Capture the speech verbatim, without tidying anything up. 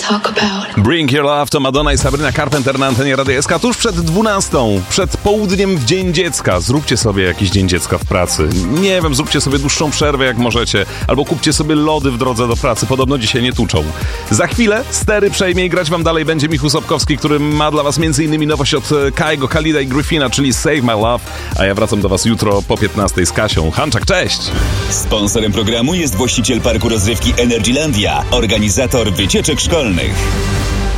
talk about. Bring Your Love to Madonna i Sabrina Carpenter na antenie Radia S K tuż przed dwunastą, przed południem w Dzień Dziecka. Zróbcie sobie jakiś Dzień Dziecka w pracy. Nie wiem, zróbcie sobie dłuższą przerwę jak możecie, albo kupcie sobie lody w drodze do pracy. Podobno dzisiaj nie tuczą. Za chwilę stery przejmie i grać wam dalej będzie Michał Sobkowski, który ma dla was m.in. nowość od Kaigo, Khalida i Griffina, czyli Save My Love. A ja wracam do was jutro po piętnastej z Kasią. Hanczak, cześć! Sponsorem programu jest właściciel parku rozrywki Energylandia, organizator wycieczek szkolnych.